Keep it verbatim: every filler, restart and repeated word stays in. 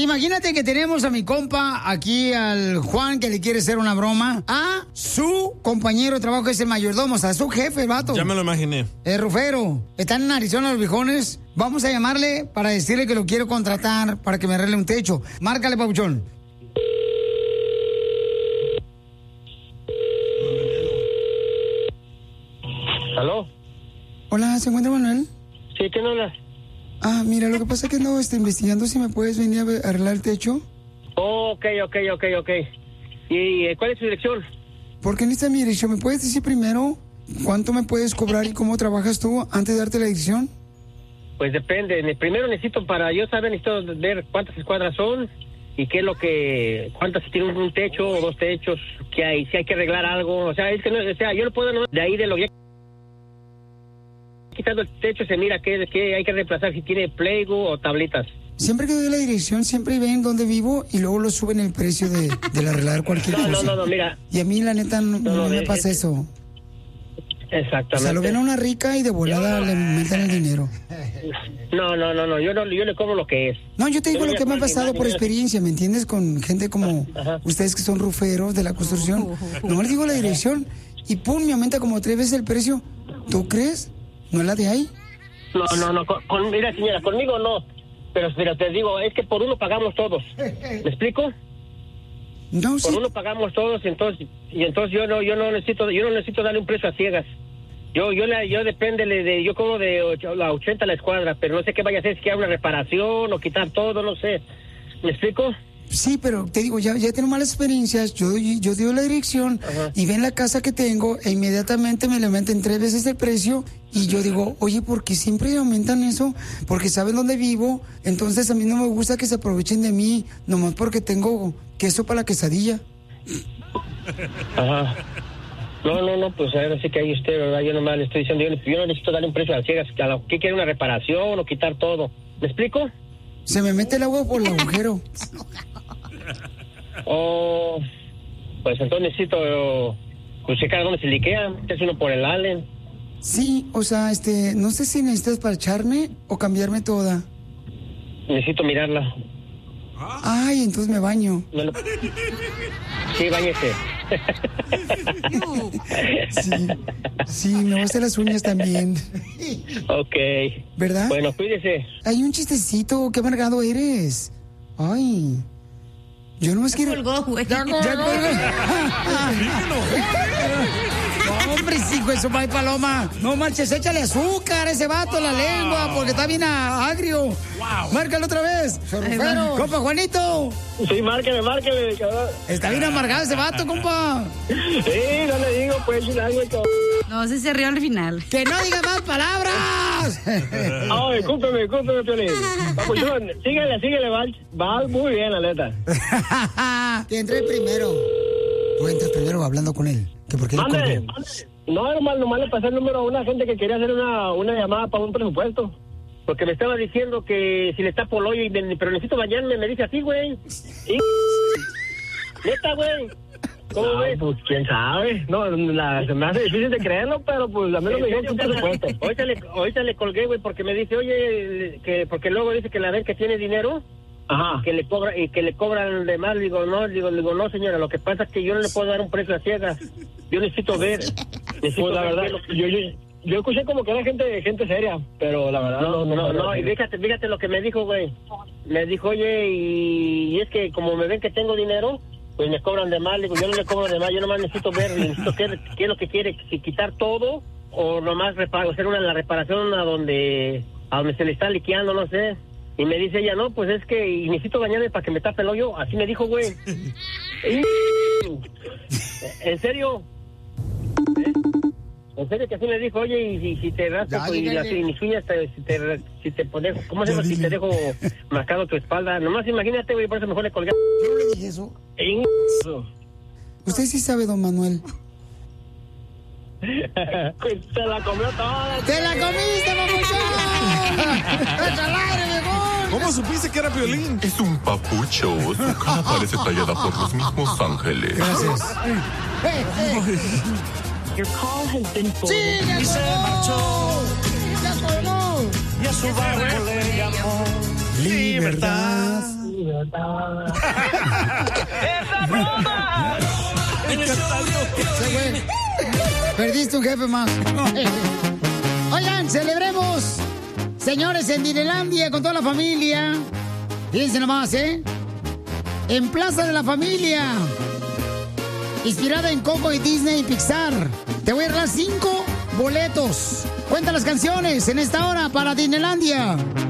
imagínate que tenemos a mi compa aquí, al Juan, que le quiere hacer una broma a su compañero de trabajo, que es el mayordomo, o sea, su jefe, el vato. Ya me lo imaginé. El Rufero. Están en Arizona los viejones. Vamos a llamarle para decirle que lo quiero contratar para que me arregle un techo. Márcale, papuchón. ¿Aló? Hola, ¿se encuentra Manuel? Sí, ¿quién habla? Ah, mira, lo que pasa es que ando este, investigando si me puedes venir a ver- a arreglar el techo. Oh, ok, ok, ok, ok. ¿Y eh, cuál es su dirección? Porque en esta mi dirección, ¿me puedes decir primero cuánto me puedes cobrar y cómo trabajas tú antes de darte la dirección? Pues depende. Ne- Primero necesito, para yo saber, necesito ver cuántas escuadras son y qué es lo que, cuántas, si tienen un techo o dos techos, que hay, si hay que arreglar algo. O sea, es que no, o sea, yo no puedo, no, de ahí de lo que quitando el techo se mira qué, qué hay que reemplazar, si tiene playgo o tablitas. Siempre que doy la dirección, siempre ven dónde vivo y luego lo suben el precio de, de arreglar cualquier No, cosa. no, no, no, mira. Y a mí, la neta, no, No, no no, me eh, pasa eh, eso. Exactamente. O sea, lo ven a una rica y de volada le meten el dinero. No, no, no, no, yo no, yo le cobro lo que es. No, yo te digo Yo lo que me ha voy a pasado por coordinar, experiencia, ¿me entiendes? Con gente como ustedes que son ruferos de la construcción. No les digo la dirección y pum, me aumenta como tres veces el precio. ¿Tú crees? ¿No es la de ahí? No, no, no, con, con- mira señora, conmigo no, pero, pero te digo, es que por uno pagamos todos, ¿me explico? No, Por sí. uno pagamos todos, entonces, y entonces yo no, yo no necesito, yo no necesito darle un precio a ciegas. Yo, yo, la, yo depende de, de- yo cobro de ocho- la ochenta la escuadra, pero no sé qué vaya a hacer, si quiere una reparación o quitar todo, no sé, ¿me explico? Sí, pero te digo, ya, ya tengo malas experiencias. Yo, yo digo la dirección Ajá. y ven la casa que tengo e inmediatamente me le aumentan tres veces el precio. Y yo digo, oye, ¿por qué siempre aumentan eso? Porque saben dónde vivo. Entonces a mí no me gusta que se aprovechen de mí, nomás porque tengo queso para la quesadilla. Ajá. No, no, no, pues ahora sí que hay usted, ¿verdad? Yo nomás le estoy diciendo, yo, yo no necesito darle un precio a ciegas, a lo que quiere una reparación o quitar todo, ¿me explico? Se me mete el agua por el agujero. O, pues entonces necesito, pues checar dónde se liquea, es uno por el Allen. Sí, o sea, este, no sé si necesitas parcharme o cambiarme toda. Necesito mirarla. Ay, entonces me baño. No, no. Sí, báñese. Sí, sí, me voy a hacer las uñas también. Ok. ¿Verdad? Bueno, cuídese. Hay un chistecito, qué amargado eres. Ay. Yo nomás quiero. colgó, güey. Ya colgó. Ya colgó. No, hombre, hijo de su madre paloma. No manches, échale azúcar a ese vato en la lengua, porque está bien a- agrio. Wow. Márcalo otra vez. Sorrufero. Compa Juanito. Sí, márquele, márquele, cabrón. Está bien amargado ese vato, compa. Sí, no le digo, pues, algo, cabrón. No, sí se rió al final. ¡Que no diga más palabras! Ay, discúlpeme, discúlpeme, Piolín. Papuchón, síguele, síguele, va, va muy bien, la neta. Que entre primero. Tú entras primero hablando con él. ¿Que por qué le Mande, colgó? mande. No, nomás, nomás le pasé el número a una gente que quería hacer una, una llamada para un presupuesto. Porque me estaba diciendo que si le tapo el hoyo, y me- pero necesito bañarme, me dice así, güey. Y... Neta, güey. ¿Cómo ves? Pues quién sabe. No, la, se me hace difícil de creerlo, pero pues a mí no me dio un presupuesto. Ahorita le, ahorita le colgué, güey, porque me dice, oye, que porque luego dice que la ven que tiene dinero. Ajá. Que le cobra y que le cobran de más. Digo, no, digo, digo, no, señora, lo que pasa es que yo no le puedo dar un precio a ciegas. Yo necesito ver. Necesito Pues la ver verdad, qué es lo que- yo, yo, yo escuché como que era gente gente seria, pero la verdad No, no, no, no, y fíjate, fíjate lo que me dijo, güey. Me dijo, oye, y, y es que como me ven que tengo dinero, pues me cobran de más. Digo, yo no le cobro de más, yo nomás necesito ver, necesito qué, qué es lo que quiere, si quitar todo o nomás reparo, hacer una la reparación a donde, a donde se le está liqueando, no sé. Y me dice ella, no, pues es que y necesito bañarme para que me tape el hoyo. Así me dijo, güey. Y- ¿En serio? ¿Eh? En serio que así me dijo, oye, y si, si te rasco Ya, y, dígale. las- y mis uñas, te, si te, si te pones, ¿cómo se Ya, llama? Si dile. te dejo marcado tu espalda. Nomás imagínate, güey, por eso mejor le colgué. Yo no le dije eso. En- Usted sí sabe, don Manuel. Se la comió toda. ¡Te la comiste, papuchón! ¡Echa al aire, viejón! ¿Cómo supiste que era Piolín? Es un papucho. Su cara parece tallada por los mismos ángeles. Gracias. Your call has been ¡Sí, ya Y se colgó! marchó. ¡Ya colgó! Y a su barco le llamó Libertad. Libertad. ¡Esa broma! Se fue. Perdiste un jefe más. Oigan, celebremos, señores, en Disneylandia con toda la familia. Fíjense nomás, ¿eh? En Plaza de la Familia, inspirada en Coco y Disney y Pixar. Te voy a regalar cinco boletos. Cuenta las canciones en esta hora para Disneylandia.